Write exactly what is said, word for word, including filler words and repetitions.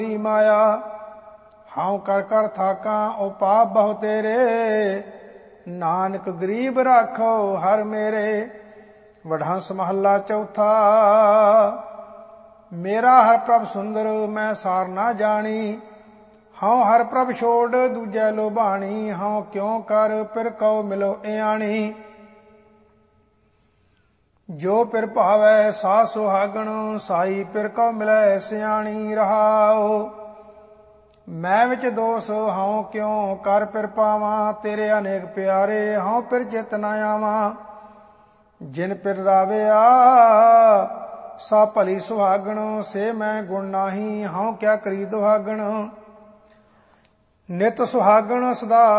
माया। How कर कर थाका ओ पाप बहु तेरे, नानक गरीब राखो हर मेरे। वढांस महला चौथा। मेरा हर प्रभ सुंदर मैं सार ना जानी, हाउ हर प्रभ छोड़ दूजै लोभाणी। हाउ क्यों कर पिर कौ मिलो इयाणी, जो पिर भावै सा सुहागण। साई पिर कौ मिलै सियाणी रहाओ। मैं विच दोष हाउ क्यों कर पिर पावां, तेरे अनेक प्यारे हाउ पिर चित न आवां। जिन पिर राविया सा भली सुहागण, से मैं गुण नाही हाउ क्या करी दुहागण। नित सुहागण सदा